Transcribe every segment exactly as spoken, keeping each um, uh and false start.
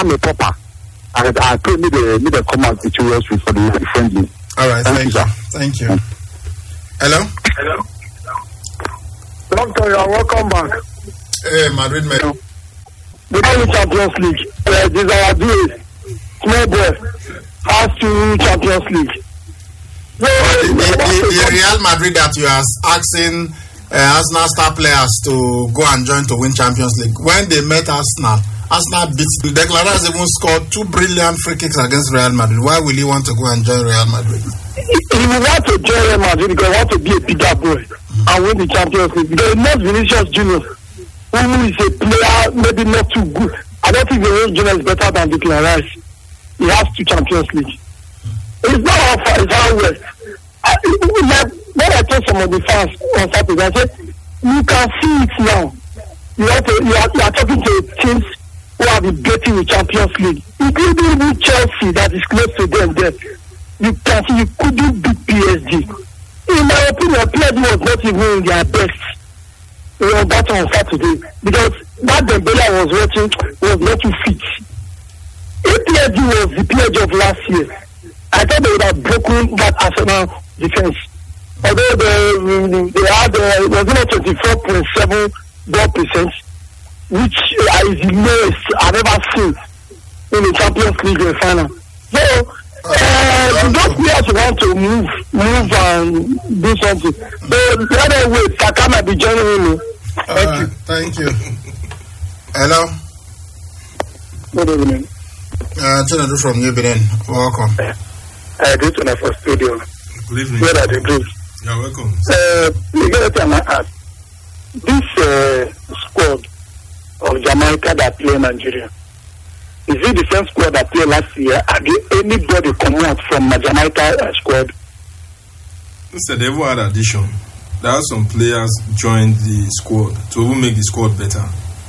I'm a popper. I, I pray me the me the come out victorious for the friendly. All right, thank, thank you. Thank you. Hello? Hello? Doctor, you are welcome back. Hey, Madrid, man. The Champions League. Uh, this is our deal. Small boy has to Champions League. The, the, the, the Real Madrid that you are asking uh, Arsenal star players to go and join to win Champions League. When they met Arsenal, Arsenal beat Declan Rice even scored two brilliant free kicks against Real Madrid. Why will he want to go and join Real Madrid? He will want to join Real Madrid because he wants to be a bigger boy mm-hmm. and win the Champions League. Because not Vinicius Junior, who is a player maybe not too good. I don't think Vinicius Junior is better than Declan Rice. He has two Champions League. It's not how far, it's how west. I, like, when I told some of the fans on Saturday, I said, you can see it now. You, have to, you, are, you are talking to teams who have been getting the Champions League, including even Chelsea that is close to them there. You can see you couldn't beat P S G. In my opinion, P S G was not even in their best. They were better on Saturday because that Dembele I was watching was not too fit. If P S G was the P S G of last year, I thought they would have broken that Arsenal defense. Although they, they had uh, was not twenty-four point seven ball percent, which is the lowest I've ever seen in the Champions League final. So, uh, those players want to move, move and do something. So, let them wait. Saka might be joining me. Thank uh, you. Thank you. Hello. Good evening. Uh, Chinadu from New Benin. Welcome. I do to for studio. Good evening. Where are they doing? You're welcome. Uh, you get time I ask. This uh, squad of Jamaica that play Nigeria, is it the same squad that played last year? Have you anybody come out from the Jamaica uh, squad? Instead, they've had addition. There are some players joined the squad to even make the squad better.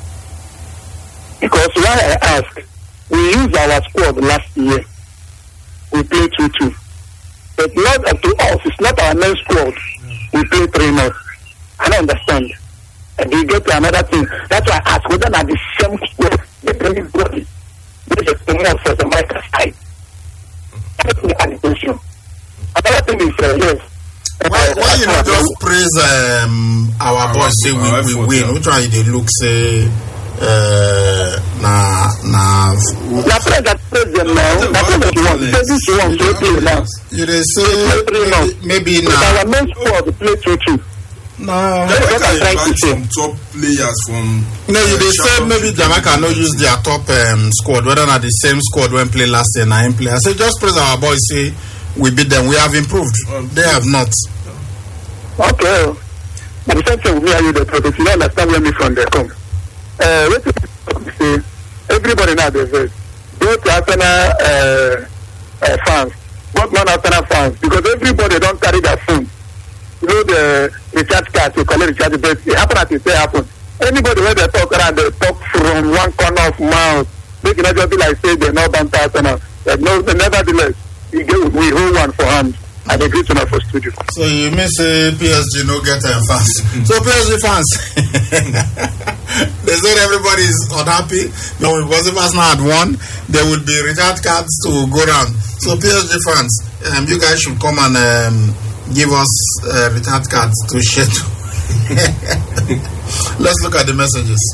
Because why I ask, we used our squad last year. We played two two. But not uh, to us, it's not our main squad. We play three nil. I don't understand. And we get to another thing. That's why I ask whether not the same squad they play body. They just come out for the Jamaica side. That's the allegation. Another thing is uh, yes. Why, why you not just praise um, our boys say we, we win? Which one they look say uh, na na na praise that praise them now. Na praise that you want. This you want to play now. You they say maybe, maybe now. Our main squad play two two. No, Jamaica invite some top players from. No, you they say maybe Jamaica no use their top um, squad. Whether not the same squad when play last year, na play. I say just praise our boys. Say we beat them. We have improved. They have not. Okay. But the same thing with me and you, the product. You don't understand where me from there come. Uh, what you say? Everybody now they say go to Arsenal uh, uh, fans, but non-Arsenal fans, because everybody don't carry their phone. You know the recharge card to collect recharge, but it happen as it say happen. Anybody where they talk around, they talk from one corner of mouth. They can just be like say they're not bound to Arsenal. But no, nevertheless, we get we hold one for hand. And they greet for studio. So you may say P S G no get them fans. So P S G fans, they said everybody is unhappy. No, because if Arsenal had won, there would be recharge cards to go around. So P S G fans, um, you guys should come and um, give us uh, recharge cards to share. Let's look at the messages.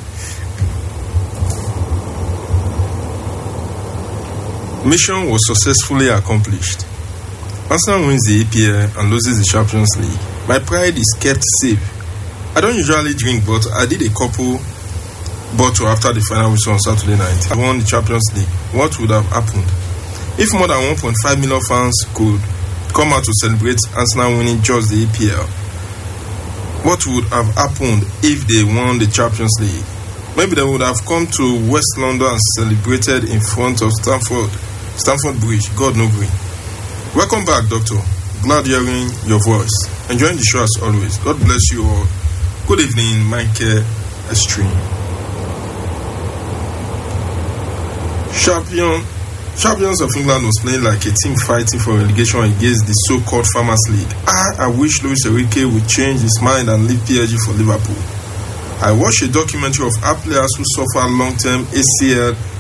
Mission was successfully accomplished. Arsenal wins the A P L and loses the Champions League. My pride is kept safe. I don't usually drink, but I did a couple bottle after the final whistle on Saturday night. I won the Champions League. What would have happened? If more than one point five million fans could come out to celebrate Arsenal winning just the A P L, what would have happened if they won the Champions League? Maybe they would have come to West London and celebrated in front of Stamford, Stamford Bridge. God no green. Welcome back, Doctor. Glad hearing your voice. Enjoying the show as always. God bless you all. Good evening, Michael Extreme. Champion, champions of England was playing like a team fighting for relegation against the so-called Farmers League. I, I wish Luis Enrique would change his mind and leave P S G for Liverpool. I watched a documentary of our players who suffer long-term A C L